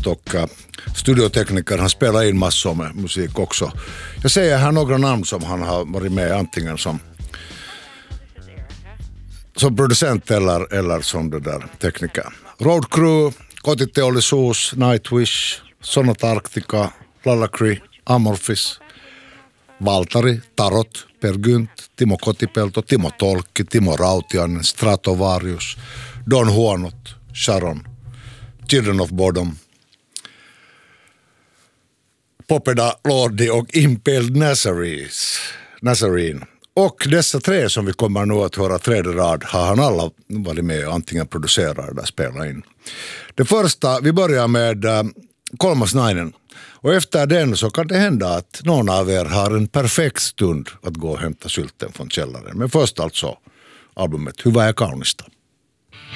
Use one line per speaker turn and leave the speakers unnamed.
producent och studiotekniker. Han spelar in massor med musik också. Jag säger här några namn som han har varit med antingen som producent eller som det där tekniker. Road Crew, Kotiteollisuus, Nightwish, Sonata Arctica, Lallacree, Amorphis, Valtari, Tarot, Per Gynt, Timo Kotipelto, Timo Tolkki, Timo Rautiainen, Stratovarius, Don Huonot, Sharon, Children of Bodom, Popeda Lordi och Impaled Nazarene. Och dessa tre som vi kommer nu att höra tredje rad har han alla varit med och antingen producerar eller spelar in. Det första, vi börjar med Kolmasnainen. Och efter den så kan det hända att någon av er har en perfekt stund att gå och hämta sylten från källaren. Men först alltså albumet Hyvää ja kaunista.